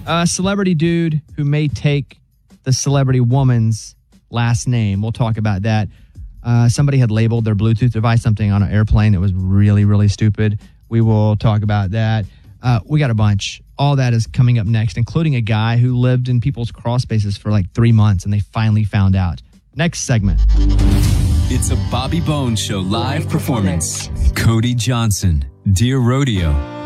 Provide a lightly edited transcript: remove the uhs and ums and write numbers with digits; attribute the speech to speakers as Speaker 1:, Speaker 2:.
Speaker 1: A celebrity dude who may take the celebrity woman's last name. We'll talk about that. Somebody had labeled their Bluetooth device something on an airplane that was really, really stupid. We will talk about that. We got a bunch. All that is coming up next, including a guy who lived in people's crawl spaces for like 3 months, and they finally found out. Next segment.
Speaker 2: It's a Bobby Bones Show live performance. Cody Johnson, Dear Rodeo.